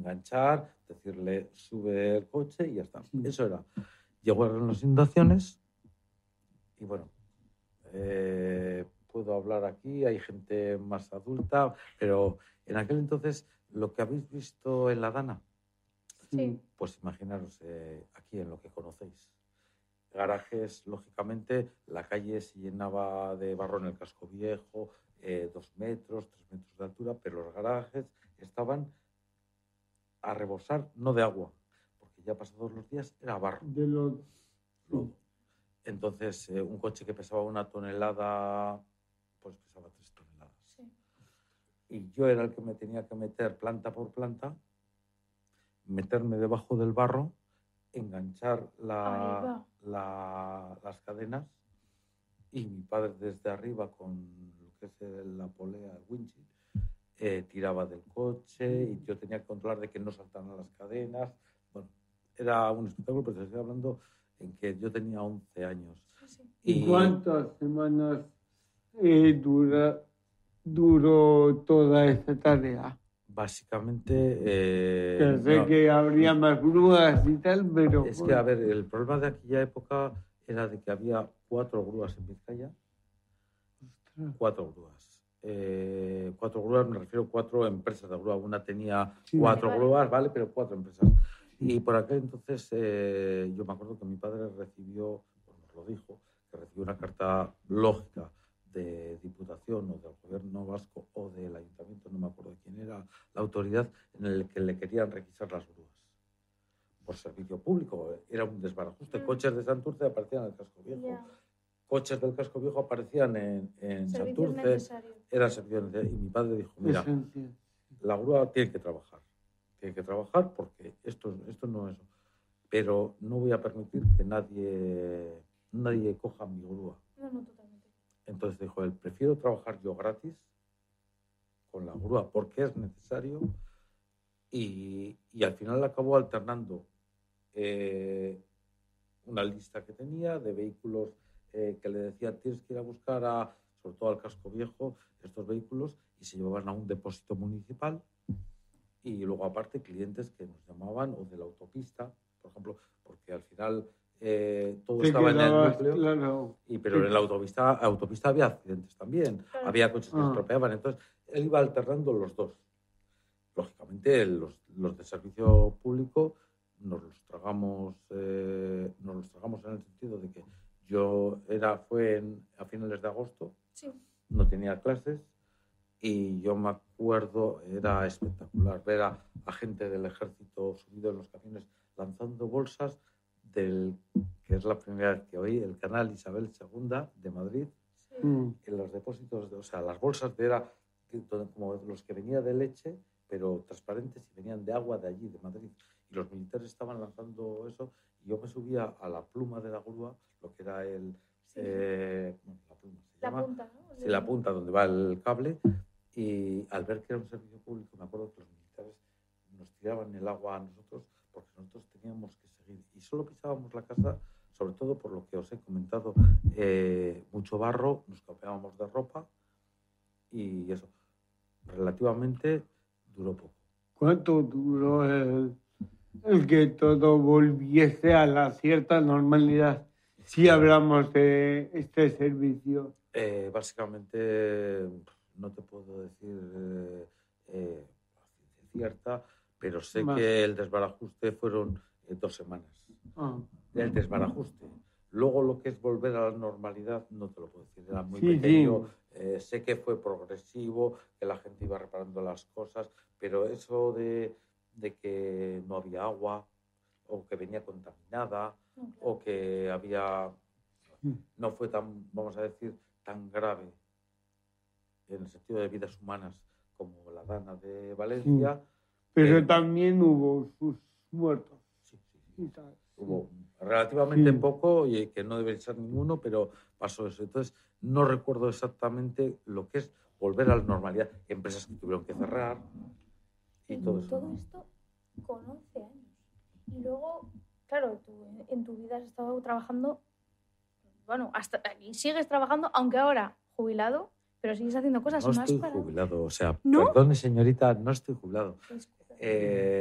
enganchar, decirle sube el coche y ya está. Eso era. Llegaron las inundaciones y bueno, puedo hablar aquí, hay gente más adulta, pero en aquel entonces lo que habéis visto en la Dana, Sí. pues imaginaros aquí en lo que conocéis. Garajes, lógicamente, la calle se llenaba de barro en el casco viejo, 2 metros, 3 metros de altura, pero los garajes estaban a rebosar, no de agua, porque ya pasados los días era barro. De los... Lodo. Entonces, un coche que pesaba 1 tonelada, pues pesaba 3 toneladas. Sí. Y yo era el que me tenía que meter planta por planta, meterme debajo del barro, enganchar las cadenas y mi padre desde arriba con lo que es la polea, el winchi, tiraba del coche y yo tenía que controlar de que no saltaran las cadenas. Bueno, era un espectáculo, pero te estoy hablando en que yo tenía 11 años. Sí. ¿Y cuántas semanas duró toda esta tarea? Básicamente... Sé que habría más grúas y tal, pero... Es que, a ver, el problema de aquella época era de que había 4 grúas en Vizcaya. 4 grúas. 4 grúas, me refiero a 4 empresas de grúa. Una tenía 4 grúas, ¿vale? Pero 4 empresas. Y por aquel entonces yo me acuerdo que mi padre recibió, pues nos lo dijo, que recibió una carta lógica de Diputación o del Gobierno vasco o del Ayuntamiento, no me acuerdo de quién era la autoridad, en el que le querían requisar las grúas por servicio público. Era un desbarajuste. Coches de Santurce aparecían en el casco viejo. Coches del casco viejo aparecían en Santurce. Era servicio necesario. Y mi padre dijo, mira, la grúa tiene que trabajar. Tiene que trabajar porque esto no es... Pero no voy a permitir que nadie coja mi grúa. No, totalmente. Entonces dijo él, prefiero trabajar yo gratis con la grúa porque es necesario y al final acabó alternando una lista que tenía de vehículos que le decía tienes que ir a buscar sobre todo al casco viejo estos vehículos y se llevaban a un depósito municipal y luego aparte clientes que nos llamaban o de la autopista, por ejemplo, porque al final todo estaba en el núcleo, claro. pero en la autopista había accidentes también, había coches que se estropeaban, entonces él iba alternando los dos. Lógicamente los de servicio público nos los tragamos en el sentido de que fue a finales de agosto, no tenía clases y yo me acuerdo, era espectacular ver a gente del ejército subido en los camiones lanzando bolsas que es la primera vez que oí, el canal Isabel II de Madrid, en los depósitos, o sea, las bolsas como los que venía de leche, pero transparentes y venían de agua de allí, de Madrid. Y los militares estaban lanzando eso y yo me subía a la pluma de la grúa, lo que era la pluma, la punta, ¿no? Sí, la punta donde va el cable. Y al ver que era un servicio público, me acuerdo que los militares nos tiraban el agua a nosotros porque nosotros teníamos que seguir. Y solo pisábamos la casa, sobre todo por lo que os he comentado, mucho barro, nos cambiábamos de ropa y eso. Relativamente duró poco. ¿Cuánto duró el que todo volviese a la cierta normalidad? Si hablamos de este servicio. Básicamente, no te puedo decir cierta, pero sé que el desbarajuste fueron 2 semanas. El desbarajuste. Luego lo que es volver a la normalidad no te lo puedo decir, era muy pequeño. Sé que fue progresivo, que la gente iba reparando las cosas, pero eso de que no había agua o que venía contaminada o que no fue tan, vamos a decir, tan grave en el sentido de vidas humanas como la Dana de Valencia. Pero también hubo sus muertos. Sí. Hubo relativamente poco y que no debería ser ninguno, pero pasó eso. Entonces, no recuerdo exactamente lo que es volver a la normalidad. Empresas que tuvieron que cerrar y todo eso. Todo esto con 11 años. Y luego, claro, tú en tu vida has estado trabajando, bueno, hasta aquí sigues trabajando, aunque ahora jubilado, pero sigues haciendo cosas No más estoy jubilado, o sea, ¿no? Perdone señorita, no estoy jubilado.